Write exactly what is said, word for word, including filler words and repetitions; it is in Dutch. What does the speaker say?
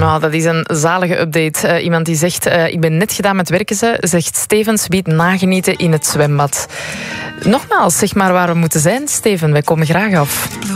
Nou, dat is een zalige update. Uh, iemand die zegt, uh, ik ben net gedaan met werken, ze, zegt Stevens, biedt nagenieten in het zwembad. Nogmaals, zeg maar waar we moeten zijn, Steven. Wij komen graag af.